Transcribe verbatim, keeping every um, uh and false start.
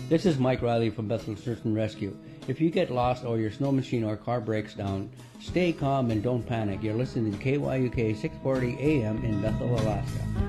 This is Mike Riley from Bethel Search and Rescue. If you get lost or your snow machine or car breaks down, stay calm and don't panic. You're listening to K Y U K six forty A M in Bethel, Alaska.